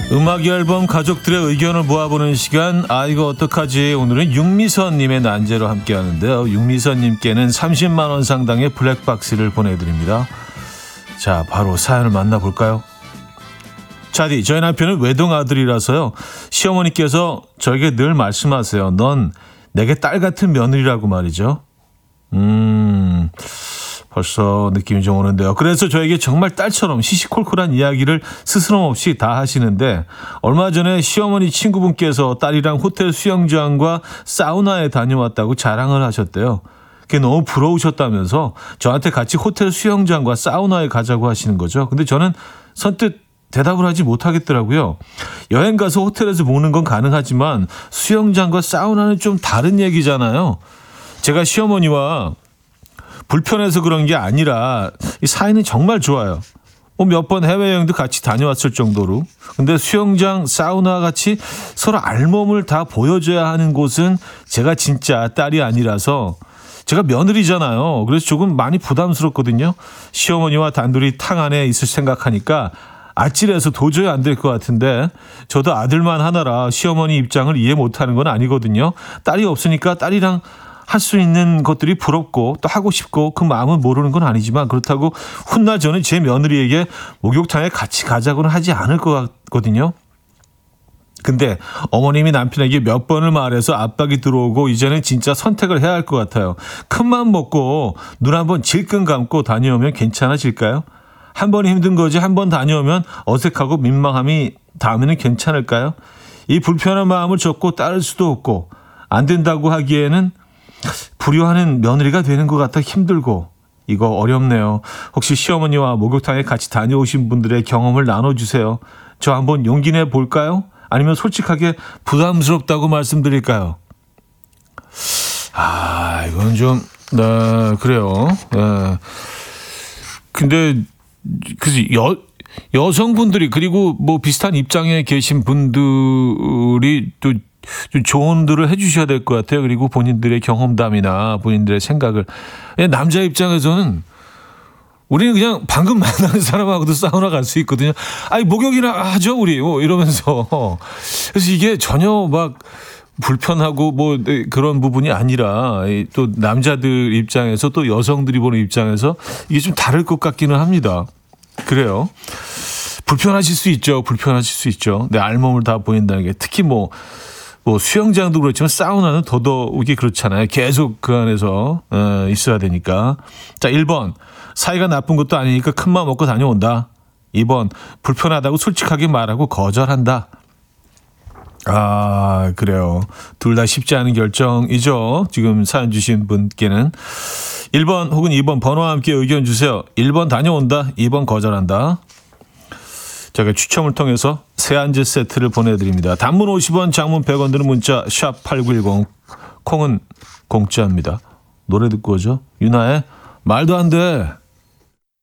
음악 앨범 가족들의 의견을 모아보는 시간. 아 이거 어떡하지. 오늘은 육미선님의 난제로 함께 하는데요. 육미선님께는 30만 원 상당의 블랙박스를 보내드립니다. 자 바로 사연을 만나볼까요? 차디, 저희 남편은 외동아들이라서요. 시어머니께서 저에게 늘 말씀하세요. 넌 내게 딸 같은 며느리라고 말이죠. 벌써 느낌이 좀 오는데요. 그래서 저에게 정말 딸처럼 시시콜콜한 이야기를 스스럼없이 다 하시는데 얼마 전에 시어머니 친구분께서 딸이랑 호텔 수영장과 사우나에 다녀왔다고 자랑을 하셨대요. 그게 너무 부러우셨다면서 저한테 같이 호텔 수영장과 사우나에 가자고 하시는 거죠. 근데 저는 선뜻 대답을 하지 못하겠더라고요. 여행 가서 호텔에서 먹는 건 가능하지만 수영장과 사우나는 좀 다른 얘기잖아요. 제가 시어머니와 불편해서 그런 게 아니라 이 사이는 정말 좋아요. 몇 번 해외여행도 같이 다녀왔을 정도로. 근데 수영장, 사우나 같이 서로 알몸을 다 보여줘야 하는 곳은 제가 진짜 딸이 아니라서 제가 며느리잖아요. 그래서 조금 많이 부담스럽거든요. 시어머니와 단둘이 탕 안에 있을 생각하니까 아찔해서 도저히 안 될 것 같은데 저도 아들만 하나라 시어머니 입장을 이해 못하는 건 아니거든요. 딸이 없으니까 딸이랑 할 수 있는 것들이 부럽고 또 하고 싶고 그 마음은 모르는 건 아니지만 그렇다고 훗날 저는 제 며느리에게 목욕탕에 같이 가자고는 하지 않을 것 같거든요. 근데 어머님이 남편에게 몇 번을 말해서 압박이 들어오고 이제는 진짜 선택을 해야 할 것 같아요. 큰맘 먹고 눈 한번 질끈 감고 다녀오면 괜찮아질까요? 한 번 힘든 거지 한 번 다녀오면 어색하고 민망함이 다음에는 괜찮을까요? 이 불편한 마음을 접고 따를 수도 없고 안 된다고 하기에는 불효하는 며느리가 되는 것 같아 힘들고 이거 어렵네요. 혹시 시어머니와 목욕탕에 같이 다녀오신 분들의 경험을 나눠주세요. 저 한번 용기 내 볼까요? 아니면 솔직하게 부담스럽다고 말씀드릴까요? 아 이건 좀 그래요. 근데 그지 여성분들이 그리고 뭐 비슷한 입장에 계신 분들이 또 조언들을 해주셔야 될 것 같아요. 그리고 본인들의 경험담이나 본인들의 생각을. 남자 입장에서는 우리는 그냥 방금 만나는 사람하고도 사우나 갈 수 있거든요. 아니 목욕이나 하죠 우리 이러면서. 그래서 이게 전혀 막 불편하고 뭐 그런 부분이 아니라 또 남자들 입장에서 또 여성들이 보는 입장에서 이게 좀 다를 것 같기는 합니다. 그래요. 불편하실 수 있죠. 불편하실 수 있죠. 내 알몸을 다 보인다는 게 특히 뭐 수영장도 그렇지만 사우나는 더더욱이 그렇잖아요. 계속 그 안에서 있어야 되니까. 자, 1번. 사이가 나쁜 것도 아니니까 큰맘 먹고 다녀온다. 2번. 불편하다고 솔직하게 말하고 거절한다. 아, 그래요. 둘 다 쉽지 않은 결정이죠. 지금 사연 주신 분께는. 1번 혹은 2번 번호와 함께 의견 주세요. 1번 다녀온다. 2번 거절한다. 제가 추첨을 통해서 세안제 세트를 보내드립니다. 단문 50원, 장문 100원 드는 문자 샵 8910, 콩은 공짜입니다. 노래 듣고 오죠. 유나의 말도 안 돼.